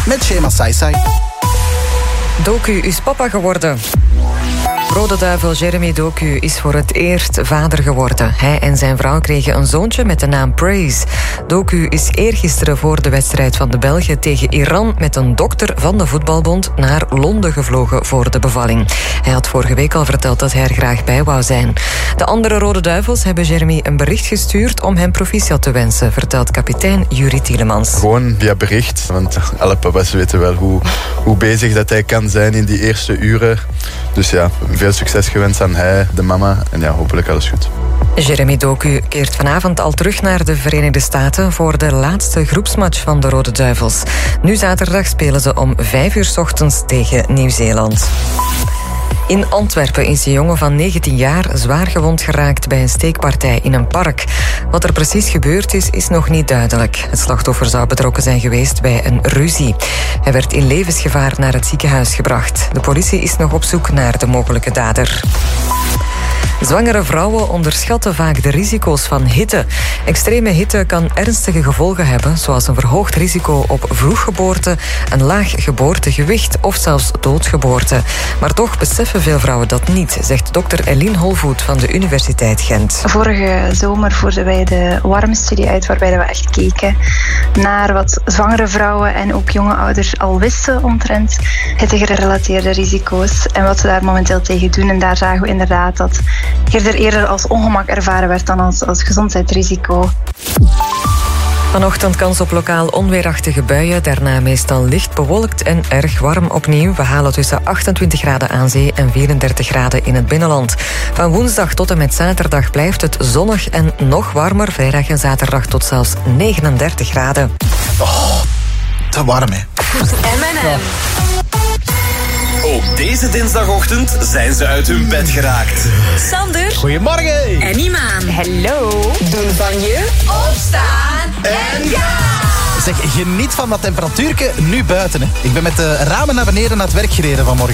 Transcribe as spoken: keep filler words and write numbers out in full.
met Shema Saisai. Doku is papa geworden. Rode Duivel Jeremy Doku is voor het eerst vader geworden. Hij en zijn vrouw kregen een zoontje met de naam Praise. Doku is eergisteren voor de wedstrijd van de Belgen tegen Iran met een dokter van de voetbalbond naar Londen gevlogen voor de bevalling. Hij had vorige week al verteld dat hij er graag bij wou zijn. De andere Rode Duivels hebben Jeremy een bericht gestuurd om hem proficiat te wensen, vertelt kapitein Yuri Tielemans. Gewoon via bericht, want alle papa's weten wel hoe, hoe bezig dat hij kan zijn in die eerste uren. Dus ja, veel succes gewenst aan hij, de mama en ja, hopelijk alles goed. Jeremy Doku keert vanavond al terug naar de Verenigde Staten voor de laatste groepsmatch van de Rode Duivels. Nu zaterdag spelen ze om vijf uur 's ochtends tegen Nieuw-Zeeland. In Antwerpen is een jongen van negentien jaar zwaar gewond geraakt bij een steekpartij in een park. Wat er precies gebeurd is, is nog niet duidelijk. Het slachtoffer zou betrokken zijn geweest bij een ruzie. Hij werd in levensgevaar naar het ziekenhuis gebracht. De politie is nog op zoek naar de mogelijke dader. Zwangere vrouwen onderschatten vaak de risico's van hitte. Extreme hitte kan ernstige gevolgen hebben, zoals een verhoogd risico op vroeggeboorte, een laag geboortegewicht of zelfs doodgeboorte. Maar toch beseffen veel vrouwen dat niet, zegt dokter Eline Holvoet van de Universiteit Gent. Vorige zomer voerden wij de warme studie uit, waarbij we echt keken naar wat zwangere vrouwen en ook jonge ouders al wisten omtrent hittegerelateerde risico's en wat ze daar momenteel tegen doen. En daar zagen we inderdaad dat eerder eerder als ongemak ervaren werd dan als, als gezondheidsrisico. Vanochtend kans op lokaal onweerachtige buien, daarna meestal licht bewolkt en erg warm opnieuw. We halen tussen achtentwintig graden aan zee en vierendertig graden in het binnenland. Van woensdag tot en met zaterdag blijft het zonnig en nog warmer. Vrijdag en zaterdag tot zelfs negenendertig graden. Oh, te warm, hè. M en M. Ook deze dinsdagochtend zijn ze uit hun bed geraakt. Sander. Goedemorgen. En Imaan. Hallo. Doen van je opstaan en gaan. Zeg, geniet van dat temperatuurke nu buiten. Hè. Ik ben met de ramen naar beneden naar het werk gereden vanmorgen.